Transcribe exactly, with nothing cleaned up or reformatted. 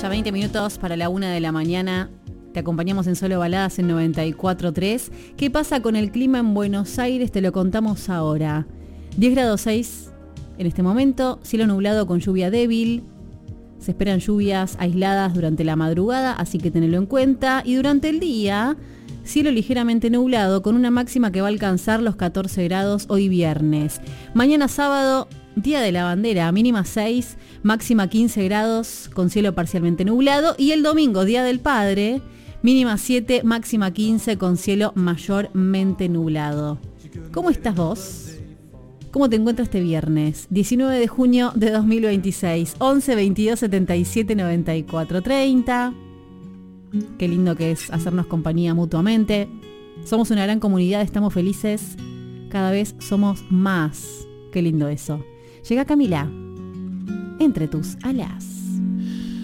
veinte minutos para la una de la mañana. Te acompañamos en Solo Baladas en noventa y cuatro tres. ¿Qué pasa con el clima en Buenos Aires? Te lo contamos ahora. diez grados seis en este momento, cielo nublado con lluvia débil. Se esperan lluvias aisladas durante la madrugada, así que tenelo en cuenta. Y durante el día, cielo ligeramente nublado con una máxima que va a alcanzar los catorce grados hoy viernes. Mañana sábado, día de la bandera, mínima seis, máxima quince grados con cielo parcialmente nublado. Y el domingo, día del padre, mínima siete, máxima quince con cielo mayormente nublado. ¿Cómo estás vos? ¿Cómo te encuentras este viernes? diecinueve de junio de dos mil veintiséis, once veintidós setenta y siete noventa y cuatro treinta. Qué lindo que es hacernos compañía mutuamente. Somos una gran comunidad, estamos felices. Cada vez somos más. Qué lindo eso. Llega Camila, entre tus alas.